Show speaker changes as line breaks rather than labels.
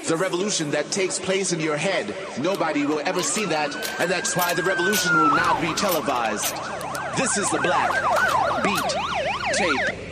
The revolution that takes place in your head. Nobody will ever see that, and that's why the revolution will not be televised. This is the Black Beat Tape